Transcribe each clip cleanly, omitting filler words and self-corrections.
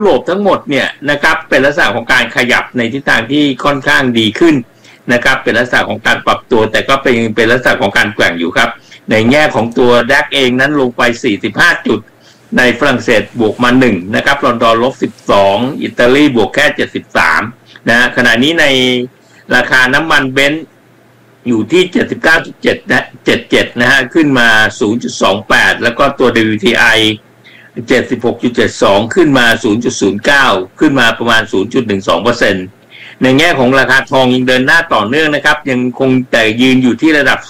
โลกทั้งหมดเนี่ยนะครับเป็นลักษณะของการขยับในทิศทางที่ค่อนข้างดีขึ้นนะครับเป็นลักษณะของการปรับตัวแต่ก็เป็นลักษณะของการแกว่งอยู่ครับในแง่ของตัวดัคเองนั้นลงไป45จุดในฝรั่งเศสบวกมา1นะครับลอนดอนลบ12อิตาลีบวกแค่73นะขณะนี้ในราคาน้ำมันเบนซ์อยู่ที่ 79.7 นะ77นะฮะขึ้นมา 0.28 แล้วก็ตัว WTI 76.72 ขึ้นมา 0.09 ขึ้นมาประมาณ 0.12% ในแง่ของราคาทองยังเดินหน้าต่อเนื่องนะครับยังคงแต่ยืนอยู่ที่ระดับ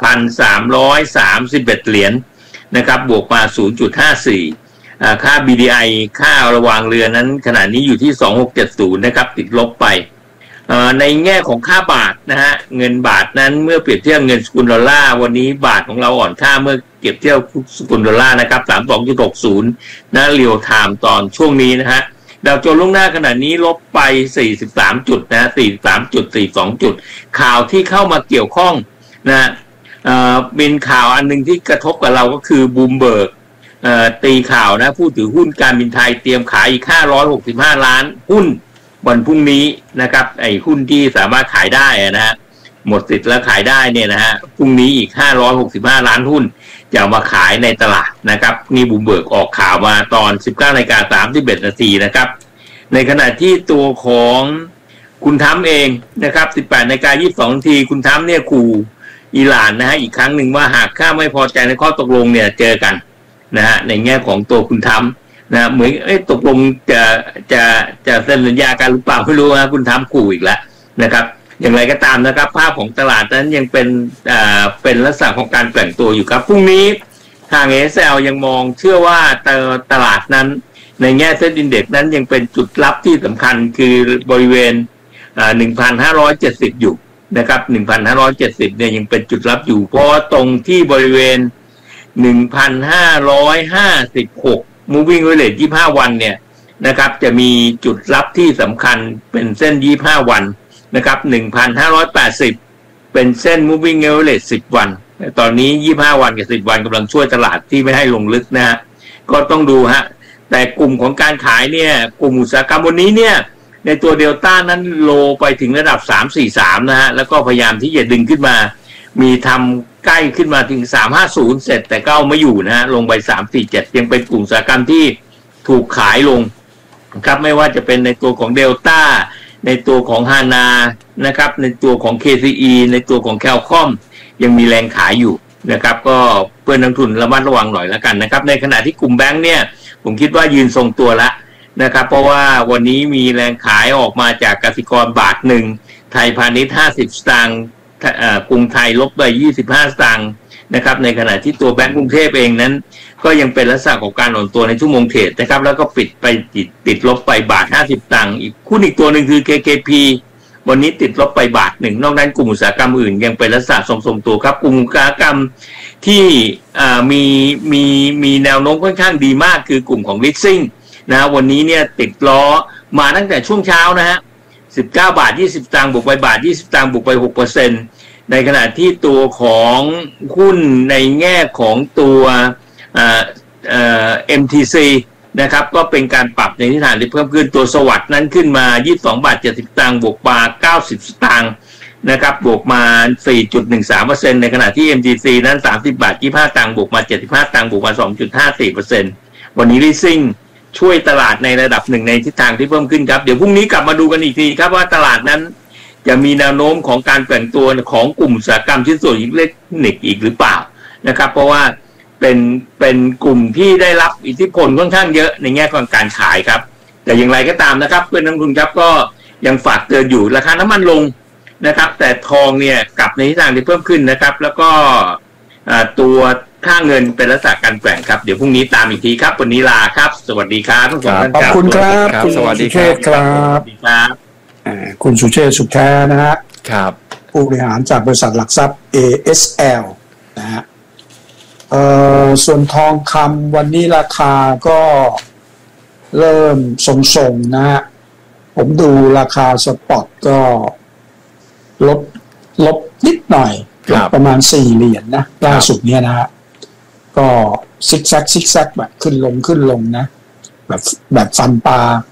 4,331 เหรียญนะครับบวกมา 0.54 ค่า BDI ค่าระวางเรือนั้นขณะนี้อยู่ที่ 2670 นะครับติดลบไปในแง่ของค่าบาทนะฮะเงินบาทนั้นเมื่อเปรียบเทียบเงินสกุลดอลลาร์วันนี้บาทของเราอ่อนค่าเมื่อเปรียบเทียบสกุลดอลลาร์นะครับ 32.60 นะเรียลไทม์ตอนช่วงนี้นะฮะดาวโจนส์ล่วงหน้าขณะนี้ลบไป43จุดนะ43.42 จุดข่าวที่เข้ามาเกี่ยวข้องนะเป็นข่าวอันนึงที่กระทบกับเราก็คือบูมเบิร์กตีข่าวนะผู้ถือหุ้นการบินไทยเตรียมขายอีก565ล้านหุ้นวันพรุ่งนี้นะครับไอ้หุ้นที่สามารถขายได้นะฮะหมดสิทธิ์แล้วขายได้เนี่ยนะฮะพรุ่งนี้อีก565ล้านหุ้นจะมาขายในตลาดนะครับนี่บูมเบิร์กออกข่าวมาตอน 19:31 นาทีนะครับในขณะที่ตัวของคุณทรัมป์เองนะครับ 18:22 นาทีคุณทรัมป์เนี่ยขู่อิหร่านนะฮะอีกครั้งหนึ่งว่าหากข้าไม่พอใจในข้อตกลงเนี่ยเจอกันนะฮะในแง่ของตัวคุณทรัมป์นะเหมือนตกลงจะเซ็นสัญญากันหรือเปล่าไม่รู้นะคุณทรัมป์ขู่อีกแล้วนะครับอย่างไรก็ตามนะครับภาพของตลาดนั้นยังเป็นลักษณะของการแกว่งตัวอยู่ครับพรุ่งนี้ทาง ASL ยังมองเชื่อว่าตลาดนั้นในแง่เซ็ตอินเด็กซ์นั้นยังเป็นจุดรับที่สำคัญคือบริเวณ1,570 อยู่นะครับ 1,570 เนี่ยยังเป็นจุดรับอยู่เพราะตรงที่บริเวณ 1,556 moving average 25 วันเนี่ยนะครับจะมีจุดรับที่สำคัญเป็นเส้น25 วันนะครับ 1,580 เป็นเส้น moving average 10 วันตอนนี้25 วันกับ10 วันกำลังช่วยตลาดที่ไม่ให้ลงลึกนะฮะก็ต้องดูฮะแต่กลุ่มของการขายเนี่ยกลุ่มอุตสาหกรรมวันนี้เนี่ยในตัวเดลต้านั้นโลไปถึงระดับ343นะฮะแล้วก็พยายามที่จะดึงขึ้นมามีทำใกล้ขึ้นมาถึง350เสร็จแต่ก็เอาไม่อยู่นะฮะลงไป347ยังเป็นกลุ่มอุตสาหกรรมที่ถูกขายลงครับไม่ว่าจะเป็นในตัวของเดลต้าในตัวของฮานานะครับในตัวของ KCE ในตัวของแคลคอมยังมีแรงขายอยู่นะครับก็เพื่อนนักทุนระมัดระวังหน่อยแล้วกันนะครับในขณะที่กลุ่มแบงค์เนี่ยผมคิดว่ายืนทรงตัวละนะครับเพราะว่าวันนี้มีแรงขายออกมาจากกสิกรบาทหนึ่งไทยพาณิชย์50 สตางค์กรุงไทยลบไป25 สตางค์นะครับในขณะที่ตัวแบงก์กรุงเทพเองนั้นก็ยังเป็นลักษณะของการอ่อนตัวในชั่วโมงเทรดนะครับแล้วก็ปิดไปติดลบไปบาท50 สตางค์อีกหุ้นอีกตัวหนึ่งคือ KKP วันนี้ติดลบไปบาทหนึ่งนอกนั้นกลุ่มอุตสาหกรรมอื่นยังเป็นลักษณะทรงๆตัวครับกลุ่มอุตสาหกรรมที่มีแนวโน้มค่อนข้างดีมากคือกลุ่มของ Leasing นะวันนี้เนี่ยติดล้อมาตั้งแต่ช่วงเช้านะฮะ19.20 สตางค์บวกไปบาท20 สตางค์บวกไป 6% ในขณะที่ตัวของหุ้นในแง่ของตัวMTC นะครับก็เป็นการปรับในทิศทางที่เพิ่มขึ้นตัวสวัสด์นั้นขึ้นมา 22.70 สตางค์บวกมา90 สตางค์นะครับบวกมา 4.13% ในขณะที่ MTC นั้น 30.25 สตางค์บวกมา75 สตางค์บวกมา 2.54% วันนี้ Leasing ช่วยตลาดในระดับหนึ่งในทิศทางที่เพิ่มขึ้นครับเดี๋ยวพรุ่งนี้กลับมาดูกันอีกทีครับว่าตลาดนั้นจะมีแนวโน้มของการแกว่งตัวของกลุ่มอุตสาหกรรมชิ้นส่วนอิเล็กทรอนิกส์อีกหรือเปล่านะครับเพราะว่าเป็นกลุ่มที่ได้รับอิทธิพลค่อนข้างเยอะในแง่ของการขายครับแต่อย่างไรก็ตามนะครับเพื่อนนักลงทุนครับก็ยังฝากเตือนอยู่ราคาน้ำมันลงนะครับแต่ทองเนี่ยกลับในทิศทางที่เพิ่มขึ้นนะครับแล้วก็ตัวค่าเงินเป็นลักษณะการแกว่งครับเดี๋ยวพรุ่งนี้ตามอีกทีครับวันนี้ลาครับสวัสดีครับทุกท่านขอบคุณครับคุณสุเชษฐ์ครับคุณสุเชษฐ์สุขแท้นะฮะครับผู้บริหารจากบริษัทหลักทรัพย์ ASL นะฮะส่วนทองคำวันนี้ราคาก็เริ่มทรงๆนะฮะผมดูราคาสปอตก็ลบนิดหน่อยประมาณ4 เหรียญนะล่าสุดเนี่ยนะฮะก็ซิกแซกแบบขึ้นลงนะแบบฟันปลา